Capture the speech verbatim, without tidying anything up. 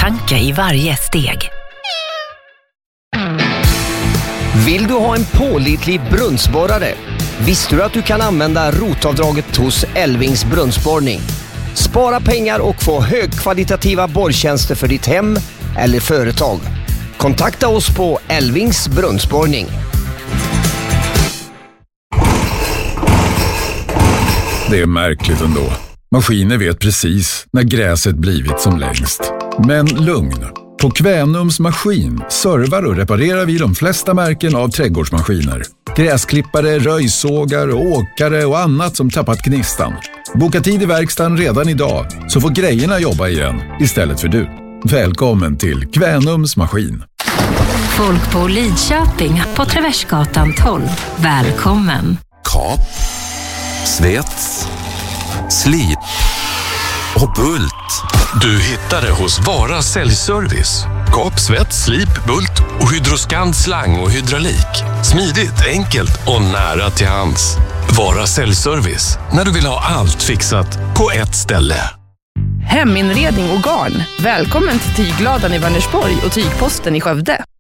omtanke i varje steg. Vill du ha en pålitlig brunnsborrare? Visste du att du kan använda rotavdraget hos Elvings brunnsborrning? Spara pengar och få högkvalitativa borrtjänster för ditt hem eller företag. Kontakta oss på Elvings brunnsborrning. Det är märkligt ändå. Maskiner vet precis när gräset blivit som längst. Men lugn. På Kvänums maskin servar och reparerar vi de flesta märken av trädgårdsmaskiner. Gräsklippare, röjsågar, åkare och annat som tappat gnistan. Boka tid i verkstaden redan idag så får grejerna jobba igen istället för du. Välkommen till Kvänums maskin. Folk på Lidköping på Traversgatan tolv. Välkommen. Kap, svets, slip och bult. Du hittar det hos Vara Säljservice. Kap, svets, slip, bult och Hydroscan slang och hydraulik. Smidigt, enkelt och nära till hands. Vara Säljservice. När du vill ha allt fixat på ett ställe. Heminredning och garn. Välkommen till Tygladan i Vänersborg och Tygposten i Skövde.